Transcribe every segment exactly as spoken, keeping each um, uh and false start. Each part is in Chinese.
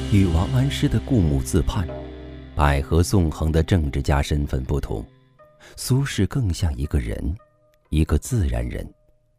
与王安石的故墓自判、百合纵横的政治家身份不同，苏轼更像一个人，一个自然人。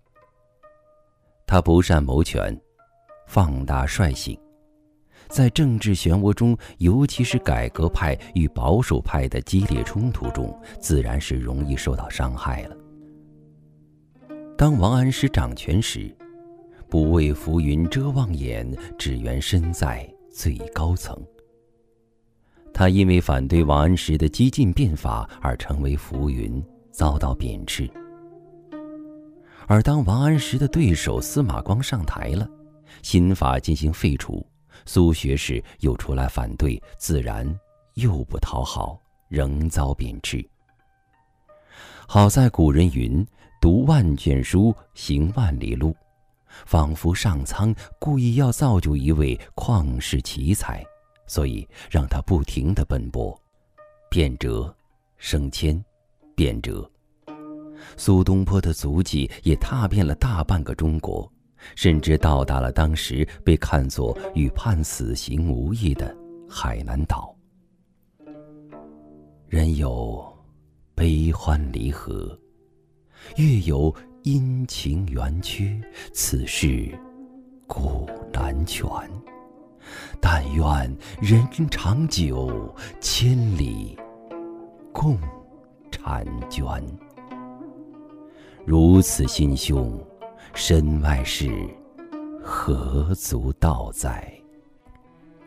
他不善谋权，放大率性，在政治漩涡中，尤其是改革派与保守派的激烈冲突中，自然是容易受到伤害了。当王安石掌权时，不为浮云遮望眼，只缘身在最高层。他因为反对王安石的激进变法而成为浮云，遭到贬斥。而当王安石的对手司马光上台了，新法进行废除，苏学士又出来反对，自然又不讨好，仍遭贬斥。好在古人云：读万卷书，行万里路，仿佛上苍故意要造就一位旷世奇才，所以让他不停地奔波，变折、升迁、变折。苏东坡的足迹也踏遍了大半个中国，甚至到达了当时被看作与判死刑无异的海南岛。人有悲欢离合，月有阴晴圆缺，此事古难全。但愿人长久，千里共婵娟。如此心胸，身外事何足道哉？